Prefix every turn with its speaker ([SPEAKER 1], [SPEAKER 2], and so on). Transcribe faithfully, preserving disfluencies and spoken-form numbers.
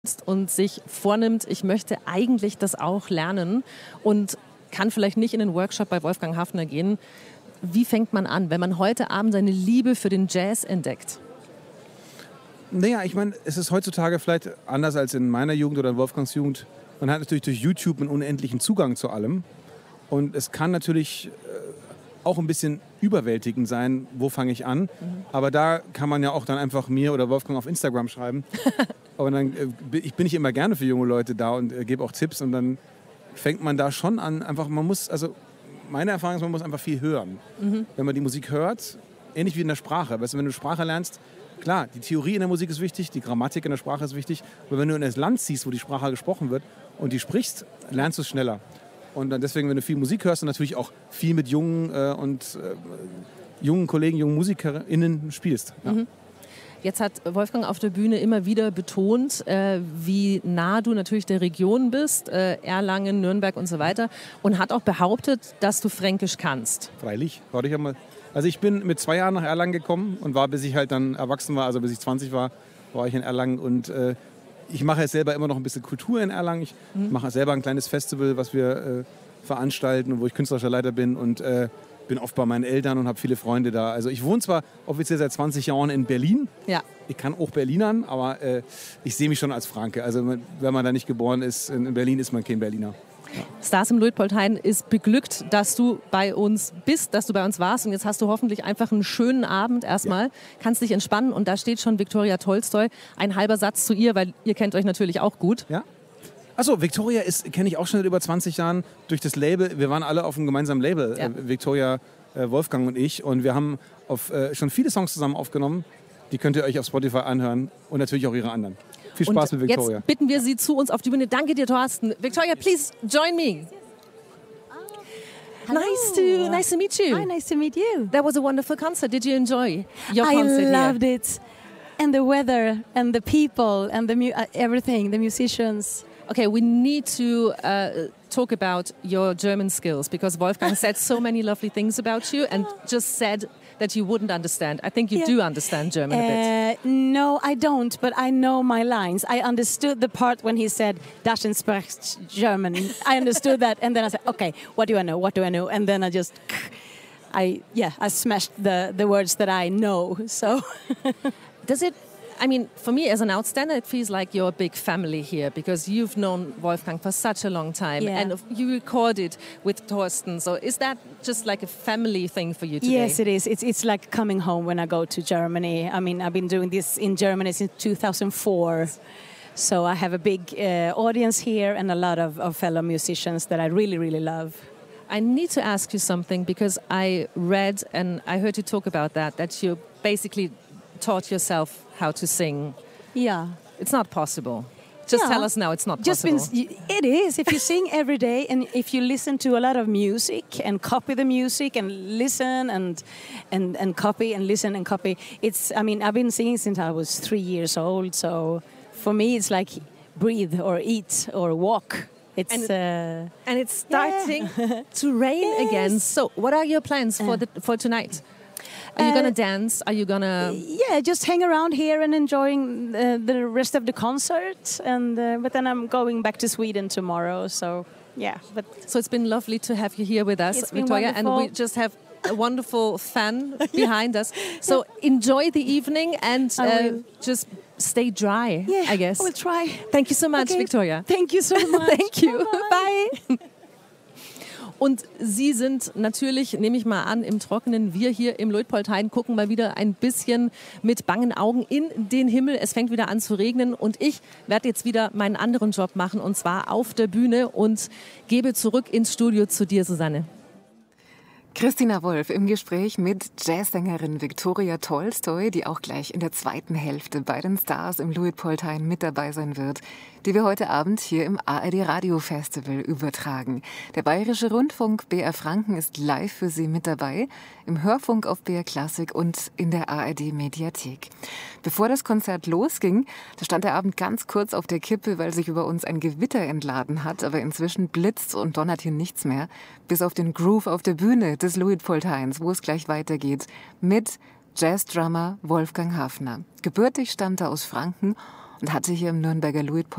[SPEAKER 1] und sich vornimmt, ich möchte eigentlich das auch lernen und kann vielleicht nicht in den Workshop bei Wolfgang Haffner gehen. Wie fängt man an, wenn man heute Abend seine Liebe für den Jazz entdeckt?
[SPEAKER 2] Naja, ich meine, es ist heutzutage vielleicht anders als in meiner Jugend oder in Wolfgangs Jugend. Man hat natürlich durch YouTube einen unendlichen Zugang zu allem. Und es kann natürlich auch ein bisschen überwältigend sein, wo fange ich an. Mhm. Aber da kann man ja auch dann einfach mir oder Wolfgang auf Instagram schreiben. Und dann äh, ich bin ich immer gerne für junge Leute da und äh, gebe auch Tipps. Und dann fängt man da schon an, einfach, man muss, also meine Erfahrung ist, man muss einfach viel hören. Mhm. Wenn man die Musik hört, ähnlich wie in der Sprache. Weißt du, wenn du Sprache lernst, klar, die Theorie in der Musik ist wichtig, die Grammatik in der Sprache ist wichtig. Aber wenn du in das Land ziehst, wo die Sprache gesprochen wird und die sprichst, lernst du es schneller. Und dann deswegen, wenn du viel Musik hörst und natürlich auch viel mit jungen äh, und äh, jungen Kollegen, jungen MusikerInnen spielst. Ja.
[SPEAKER 1] Mhm. Jetzt hat Wolfgang auf der Bühne immer wieder betont, äh, wie nah du natürlich der Region bist, äh, Erlangen, Nürnberg und so weiter, und hat auch behauptet, dass du Fränkisch kannst.
[SPEAKER 2] Freilich, warte ich einmal. Also ich bin mit zwei Jahren nach Erlangen gekommen und war, bis ich halt dann erwachsen war, also bis ich zwanzig war, war ich in Erlangen und äh, ich mache jetzt selber immer noch ein bisschen Kultur in Erlangen. Ich mhm. mache selber ein kleines Festival, was wir äh, veranstalten und wo ich künstlerischer Leiter bin und äh, bin oft bei meinen Eltern und habe viele Freunde da. Also ich wohne zwar offiziell seit zwanzig Jahren in Berlin.
[SPEAKER 1] Ja.
[SPEAKER 2] Ich kann auch Berlinern, aber äh, ich sehe mich schon als Franke. Also wenn man da nicht geboren ist, in Berlin ist man kein Berliner. Ja.
[SPEAKER 1] Stars im Luitpoldhain ist beglückt, dass du bei uns bist, dass du bei uns warst. Und jetzt hast du hoffentlich einfach einen schönen Abend erstmal. Ja. Kannst dich entspannen. Und da steht schon Viktoria Tolstoi. Ein halber Satz zu ihr, weil ihr kennt euch natürlich auch gut.
[SPEAKER 2] Ja. Achso, Viktoria kenne ich auch schon seit über zwanzig Jahren durch das Label. Wir waren alle auf einem gemeinsamen Label, ja. äh, Viktoria, äh, Wolfgang und ich. Und wir haben auf, äh, schon viele Songs zusammen aufgenommen. Die könnt ihr euch auf Spotify anhören und natürlich auch ihre anderen. Viel Spaß
[SPEAKER 1] und
[SPEAKER 2] mit Viktoria.
[SPEAKER 1] Jetzt bitten wir sie zu uns auf die Bühne. Danke dir, Thorsten. Viktoria, please join me.
[SPEAKER 3] Hello.
[SPEAKER 1] Nice to nice to meet you.
[SPEAKER 3] Hi, nice to meet you.
[SPEAKER 1] That was a wonderful concert. Did you enjoy your
[SPEAKER 3] I
[SPEAKER 1] concert
[SPEAKER 3] I loved
[SPEAKER 1] here?
[SPEAKER 3] it. And the weather and the people and the mu- uh, everything, the musicians.
[SPEAKER 1] Okay, we need to uh, talk about your German skills because Wolfgang said so many lovely things about you and just said that you wouldn't understand. I think you
[SPEAKER 3] yeah.
[SPEAKER 1] do understand German a bit.
[SPEAKER 3] Uh, no, I don't, but I know my lines. I understood the part when he said, Daschen spricht German. I understood that, and then I said, okay, what do I know, what do I know? And then I just, I yeah, I smashed the, the words that I know, so.
[SPEAKER 1] Does it, I mean, for me as an outsider, it feels like you're a big family here because you've known Wolfgang for such a long time
[SPEAKER 3] yeah.
[SPEAKER 1] and you recorded with Thorsten. So is that just like a family thing for you today?
[SPEAKER 3] Yes, it is. It's it's like coming home when I go to Germany. I mean, I've been doing this in Germany since two thousand four. So I have a big uh, audience here and a lot of, of fellow musicians that I really, really love.
[SPEAKER 1] I need to ask you something because I read and I heard you talk about that, that you basically taught yourself how to sing.
[SPEAKER 3] Yeah.
[SPEAKER 1] It's not possible. Just
[SPEAKER 3] yeah.
[SPEAKER 1] tell us now it's not
[SPEAKER 3] Just
[SPEAKER 1] possible.
[SPEAKER 3] Been, it is. If you sing every day and if you listen to a lot of music and copy the music and listen and and, and copy and listen and copy, it's, I mean, I've been singing since I was three years old. So for me, it's like breathe or eat or walk. It's
[SPEAKER 1] and,
[SPEAKER 3] uh,
[SPEAKER 1] and it's starting
[SPEAKER 3] yeah.
[SPEAKER 1] to rain
[SPEAKER 3] yes.
[SPEAKER 1] again. So what are your plans for, the, for tonight? Are you
[SPEAKER 3] Uh,
[SPEAKER 1] going to dance? Are you going to...
[SPEAKER 3] Yeah, just hang around here and enjoying uh, the rest of the concert. And uh, but then I'm going back to Sweden tomorrow, so yeah. But
[SPEAKER 1] So it's been lovely to have you here with us,
[SPEAKER 3] It's been
[SPEAKER 1] Viktoria. And
[SPEAKER 3] wonderful.
[SPEAKER 1] we just have a wonderful fan behind us. So enjoy the evening and
[SPEAKER 3] I
[SPEAKER 1] uh,
[SPEAKER 3] will.
[SPEAKER 1] just stay dry,
[SPEAKER 3] yeah,
[SPEAKER 1] I guess.
[SPEAKER 3] I will try.
[SPEAKER 1] Thank you so much,
[SPEAKER 3] Okay.
[SPEAKER 1] Viktoria.
[SPEAKER 3] Thank you so much.
[SPEAKER 1] Thank you.
[SPEAKER 3] Bye-bye.
[SPEAKER 1] Bye. Und Sie sind natürlich, nehme ich mal an, im Trockenen. Wir hier im Luitpoldhain gucken mal wieder ein bisschen mit bangen Augen in den Himmel. Es fängt wieder an zu regnen und ich werde jetzt wieder meinen anderen Job machen und zwar auf der Bühne und gebe zurück ins Studio zu dir, Susanne.
[SPEAKER 4] Christina Wolf im Gespräch mit Jazzsängerin Viktoria Tolstoi, die auch gleich in der zweiten Hälfte bei den Stars im Luitpoldhain mit dabei sein wird, die wir heute Abend hier im A R D Radio Festival übertragen. Der Bayerische Rundfunk B R Franken ist live für Sie mit dabei, im Hörfunk auf B R Klassik und in der A R D Mediathek. Bevor das Konzert losging, da stand der Abend ganz kurz auf der Kippe, weil sich über uns ein Gewitter entladen hat, aber inzwischen blitzt und donnert hier nichts mehr, bis auf den Groove auf der Bühne des Luitpoldhains, wo es gleich weitergeht, mit Jazzdrummer Wolfgang Haffner. Gebürtig stammt er aus Franken und hatte hier im Nürnberger Luitpold